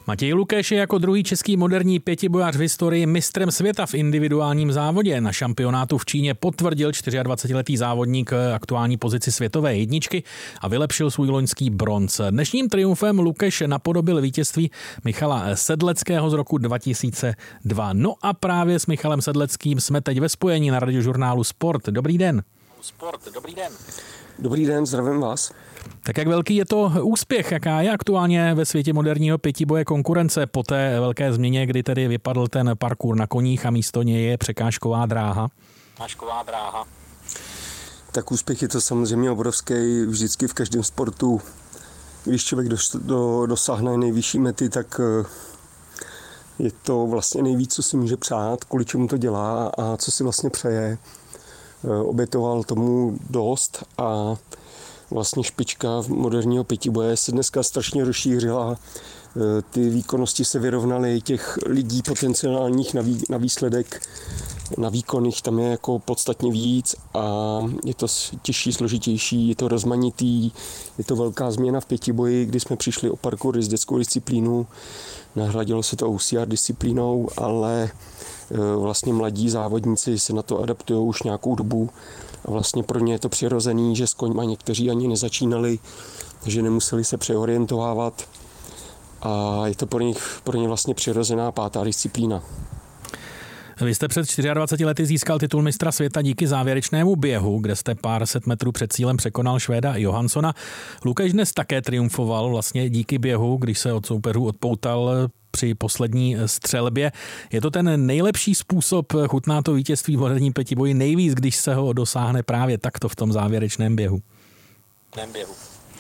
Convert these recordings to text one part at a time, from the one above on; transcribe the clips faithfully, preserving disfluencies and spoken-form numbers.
Matěj Lukeš je jako druhý český moderní pětibojař v historii mistrem světa v individuálním závodě. Na šampionátu v Číně potvrdil dvacetičtyřletý závodník aktuální pozici světové jedničky a vylepšil svůj loňský bronz. Dnešním triumfem Lukeš napodobil vítězství Michala Sedleckého z roku dva tisíce dva. No a právě s Michalem Sedleckým jsme teď ve spojení na radiožurnálu Sport. Dobrý den. Sport, dobrý den. Dobrý den, zdravím vás. Tak jak velký je to úspěch, jaká je aktuálně ve světě moderního pětiboje konkurence po té velké změně, kdy tedy vypadl ten parkour na koních a místo něj je překážková dráha? Překážková dráha. Tak úspěch je to samozřejmě obrovský, vždycky v každém sportu. Když člověk dos, do, dosáhne nejvyšší mety, tak je to vlastně nejvíc, co si může přát, kvůli čemu to dělá a co si vlastně přeje. Obětoval tomu dost a vlastně špička moderního pětiboje se dneska strašně rozšířila. Ty výkonnosti se vyrovnaly, těch lidí potenciálních na, vý, na výsledek, na výkonných tam je jako podstatně víc a je to těžší, složitější, je to rozmanitý, je to velká změna v pětiboji, kdy jsme přišli o parkour s dětskou disciplínu, nahradilo se to O C R disciplínou, ale vlastně mladí závodníci se na to adaptují už nějakou dobu a vlastně pro ně je to přirozený, že s koňma někteří ani nezačínali, že nemuseli se přeorientovávat a je to pro ně, pro ně vlastně přirozená pátá disciplína. Vy jste před dvaceti čtyřmi lety získal titul mistra světa díky závěrečnému běhu, kde jste pár set metrů před cílem překonal Švéda Johanssona. Lukeš dnes také triumfoval vlastně díky běhu, když se od soupeřů odpoutal při poslední střelbě. Je to ten nejlepší způsob, chutná to vítězství v moderním pětiboji nejvíc, když se ho dosáhne právě takto v tom závěrečném běhu? běhu.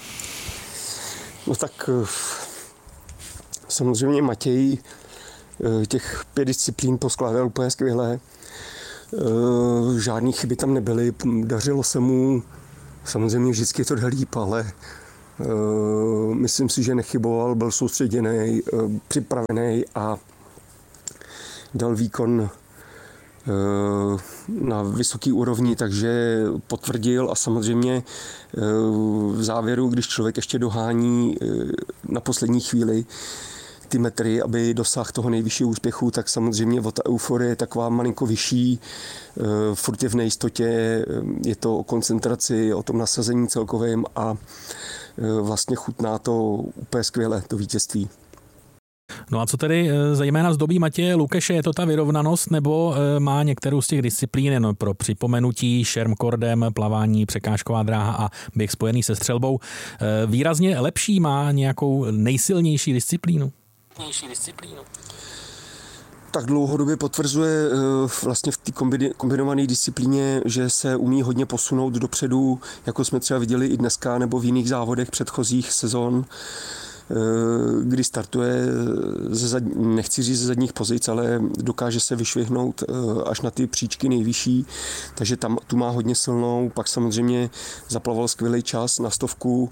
No tak samozřejmě Matěj těch pět disciplín poskládal úplně skvěle. Žádný chyby tam nebyly, dařilo se mu, samozřejmě vždycky to jde líp, ale myslím si, že nechyboval, byl soustředěný, připravený a dal výkon na vysoký úrovni, takže potvrdil a samozřejmě v závěru, když člověk ještě dohání na poslední chvíli ty metry, aby dosáhl toho nejvyššího úspěchu, tak samozřejmě ta euforie je taková malinko vyšší, furt je v nejistotě, je to o koncentraci, o tom nasazení celkovém a vlastně chutná to úplně skvěle, to vítězství. No a co tedy zejména zdobí Matěje Lukeše, je to ta vyrovnanost, nebo má některou z těch disciplín, no pro připomenutí šermkordem, plavání, překážková dráha a běh spojený se střelbou, výrazně lepší, má nějakou nejsilnější disciplínu? disciplínu. Tak dlouhodobě potvrzuje vlastně v té kombinované disciplíně, že se umí hodně posunout dopředu, jako jsme třeba viděli i dneska nebo v jiných závodech předchozích sezon, kdy startuje ze zadní, nechci říct ze zadních pozic, ale dokáže se vyšvihnout až na ty příčky nejvyšší, takže tam tu má hodně silnou, pak samozřejmě zaplaval skvělý čas na stovku,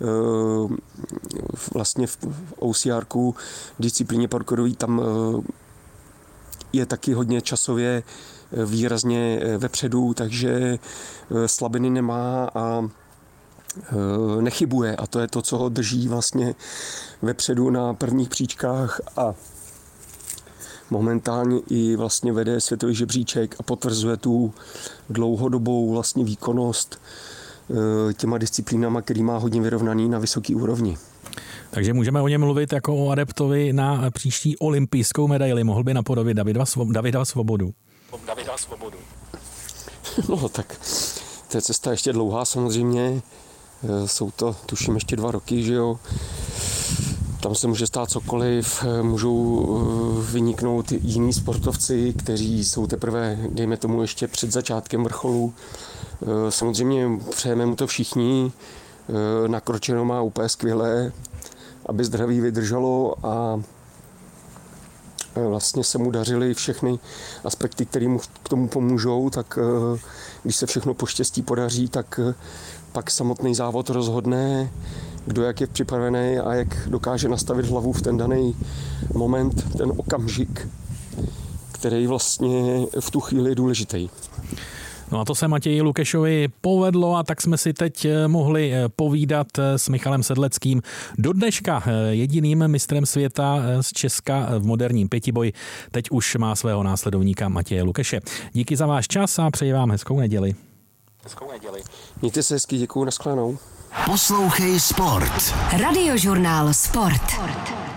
vlastně v O C R ku, v disciplíně parkourový, tam je taky hodně časově výrazně vepředu, takže slabiny nemá a nechybuje a to je to, co ho drží vlastně vepředu na prvních příčkách a momentálně i vlastně vede světový žebříček a potvrzuje tu dlouhodobou vlastně výkonnost těma disciplínama, který má hodně vyrovnaný na vysoký úrovni. Takže můžeme o něm mluvit jako o adeptovi na příští olympijskou medaili. Mohl by napodobit Davida, Davida Svobodu. Davida Svobodu. No tak to je cesta ještě dlouhá samozřejmě. Jsou to, tuším, ještě dva roky, že jo. Tam se může stát cokoliv, můžou vyniknout jiní sportovci, kteří jsou teprve, dejme tomu, ještě před začátkem vrcholu. Samozřejmě přejeme mu to všichni, nakročeno má úplně skvěle, aby zdraví vydrželo a vlastně se mu dařily všechny aspekty, které mu k tomu pomůžou, tak když se všechno po štěstí podaří, tak pak samotný závod rozhodne, kdo jak je připravený a jak dokáže nastavit hlavu v ten daný moment, ten okamžik, který vlastně v tu chvíli je důležitý. No a to se Matěji Lukešovi povedlo a tak jsme si teď mohli povídat s Michalem Sedleckým. Do dneška jediným mistrem světa z Česka v moderním pětiboji. Teď už má svého následovníka Matěje Lukeše. Díky za váš čas a přeji vám hezkou neděli. Hezkou neděli. Mějte se hezky, děkuju, nashledanou. Poslouchej Sport. Radiožurnál Sport.